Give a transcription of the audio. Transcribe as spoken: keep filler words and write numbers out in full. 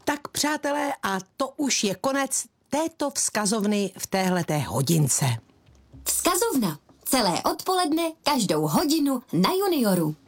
Tak přátelé, a to už je konec této vzkazovny v téhleté hodince. Vzkazovna. Celé odpoledne, každou hodinu na Junioru.